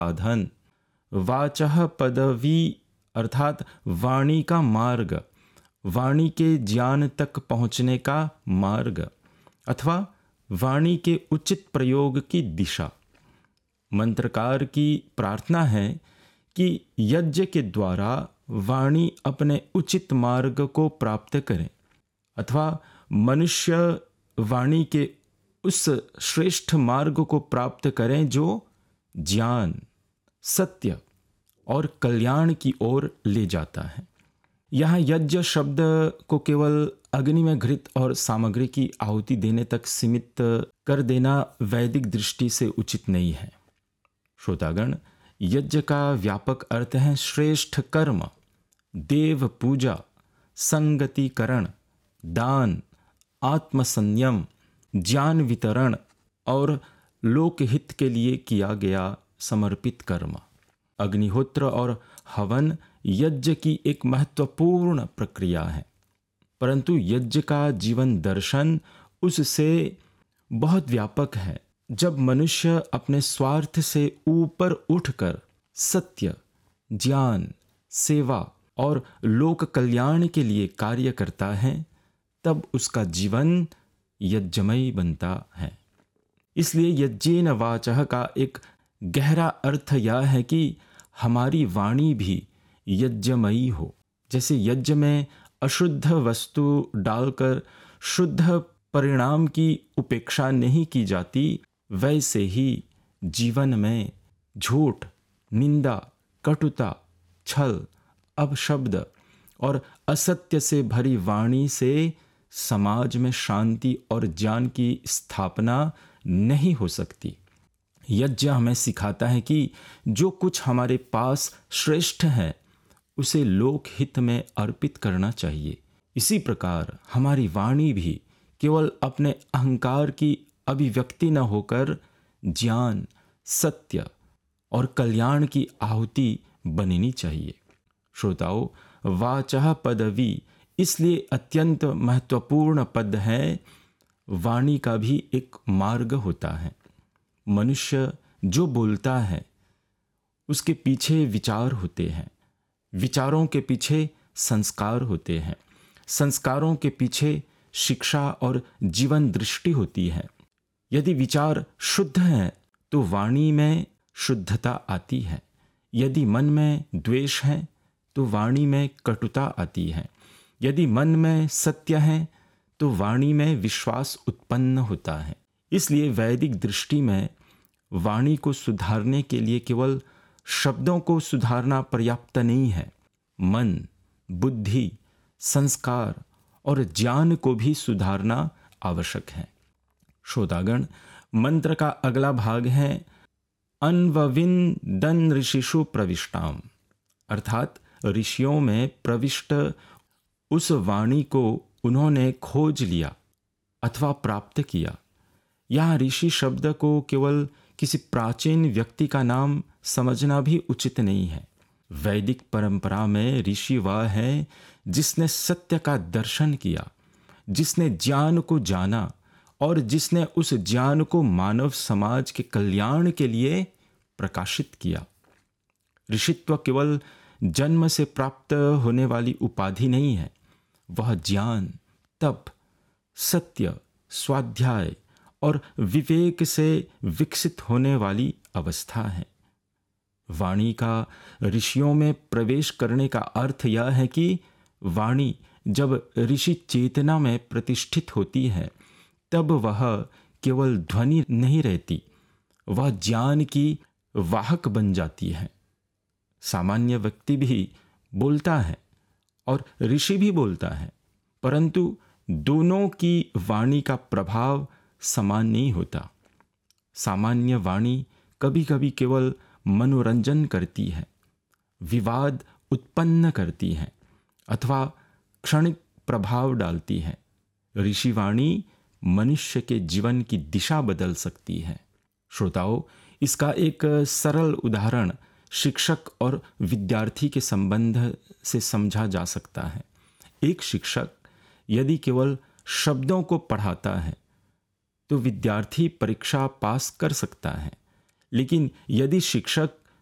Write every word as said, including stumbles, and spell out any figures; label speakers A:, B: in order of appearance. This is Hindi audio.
A: साधन। वाचः पदवी अर्थात वाणी का मार्ग, वाणी के ज्ञान तक पहुँचने का मार्ग अथवा वाणी के उचित प्रयोग की दिशा। मंत्रकार की प्रार्थना है कि यज्ञ के द्वारा वाणी अपने उचित मार्ग को प्राप्त करे अथवा मनुष्य वाणी के उस श्रेष्ठ मार्ग को प्राप्त करें जो ज्ञान, सत्य और कल्याण की ओर ले जाता है। यहाँ यज्ञ शब्द को केवल अग्नि में घृत और सामग्री की आहुति देने तक सीमित कर देना वैदिक दृष्टि से उचित नहीं है। श्रोतागण, यज्ञ का व्यापक अर्थ है श्रेष्ठ कर्म, देव पूजा, संगतिकरण, दान, आत्मसंयम, ज्ञान वितरण और लोकहित के लिए किया गया समर्पित कर्म। अग्निहोत्र और हवन यज्ञ की एक महत्वपूर्ण प्रक्रिया है, परंतु यज्ञ का जीवन दर्शन उससे बहुत व्यापक है। जब मनुष्य अपने स्वार्थ से ऊपर उठकर सत्य, ज्ञान, सेवा और लोक कल्याण के लिए कार्य करता है, तब उसका जीवन यज्ञमय बनता है। इसलिए यज्ञेन वाचः का एक गहरा अर्थ यह है कि हमारी वाणी भी यज्ञमयी हो। जैसे यज्ञ में अशुद्ध वस्तु डालकर शुद्ध परिणाम की उपेक्षा नहीं की जाती, वैसे ही जीवन में झूठ, निंदा, कटुता, छल, अपशब्द और असत्य से भरी वाणी से समाज में शांति और ज्ञान की स्थापना नहीं हो सकती। यज्ञ हमें सिखाता है कि जो कुछ हमारे पास श्रेष्ठ है उसे लोक हित में अर्पित करना चाहिए। इसी प्रकार हमारी वाणी भी केवल अपने अहंकार की अभिव्यक्ति न होकर ज्ञान, सत्य और कल्याण की आहुति बननी चाहिए। श्रोताओ, वाचः पदवी इसलिए अत्यंत महत्वपूर्ण पद है। वाणी का भी एक मार्ग होता है। मनुष्य जो बोलता है उसके पीछे विचार होते हैं, विचारों के पीछे संस्कार होते हैं, संस्कारों के पीछे शिक्षा और जीवन दृष्टि होती है। यदि विचार शुद्ध हैं तो वाणी में शुद्धता आती है। यदि मन में द्वेष है तो वाणी में कटुता आती है। यदि मन में सत्य है तो वाणी में विश्वास उत्पन्न होता है। इसलिए वैदिक दृष्टि में वाणी को सुधारने के लिए केवल शब्दों को सुधारना पर्याप्त नहीं है। मन, बुद्धि, संस्कार और ज्ञान को भी सुधारना आवश्यक है। श्रोतागण, मंत्र का अगला भाग है अन्वविन्दन् ऋषिषु प्रविष्टाम, अर्थात ऋषियों में प्रविष्ट उस वाणी को उन्होंने खोज लिया अथवा प्राप्त किया। यहाँ ऋषि शब्द को केवल किसी प्राचीन व्यक्ति का नाम समझना भी उचित नहीं है। वैदिक परंपरा में ऋषि वह है जिसने सत्य का दर्शन किया, जिसने ज्ञान को जाना और जिसने उस ज्ञान को मानव समाज के कल्याण के लिए प्रकाशित किया। ऋषित्व केवल जन्म से प्राप्त होने वाली उपाधि नहीं है, वह ज्ञान, तप, सत्य, स्वाध्याय और विवेक से विकसित होने वाली अवस्था है। वाणी का ऋषियों में प्रवेश करने का अर्थ यह है कि वाणी जब ऋषि चेतना में प्रतिष्ठित होती है तब वह केवल ध्वनि नहीं रहती, वह ज्ञान की वाहक बन जाती है। सामान्य व्यक्ति भी बोलता है और ऋषि भी बोलता है, परंतु दोनों की वाणी का प्रभाव समान नहीं होता। सामान्य वाणी कभी कभी केवल मनोरंजन करती है, विवाद उत्पन्न करती है अथवा क्षणिक प्रभाव डालती है। ऋषि वाणी मनुष्य के जीवन की दिशा बदल सकती है। श्रोताओं, इसका एक सरल उदाहरण शिक्षक और विद्यार्थी के संबंध से समझा जा सकता है। एक शिक्षक यदि केवल शब्दों को पढ़ाता है तो विद्यार्थी परीक्षा पास कर सकता है, लेकिन यदि शिक्षक